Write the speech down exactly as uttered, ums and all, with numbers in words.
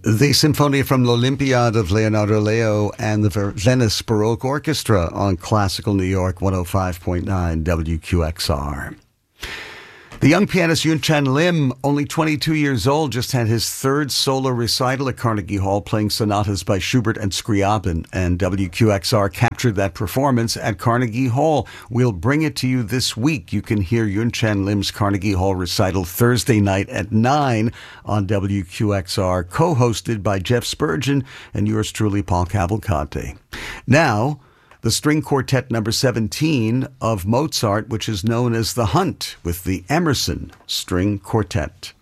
The Sinfonia from l'Olympiade of Leonardo Leo and the Ver- Venice Baroque Orchestra on Classical New York one oh five point nine W Q X R. The young pianist Yun Chan Lim, only twenty-two years old, just had his third solo recital at Carnegie Hall playing sonatas by Schubert and Scriabin, and W Q X R captured that performance at Carnegie Hall. We'll bring it to you this week. You can hear Yun Chan Lim's Carnegie Hall recital Thursday night at nine on W Q X R, co-hosted by Jeff Spurgeon and yours truly, Paul Cavalcante. Now, the string quartet number seventeen of Mozart, which is known as The Hunt, with the Emerson String Quartet.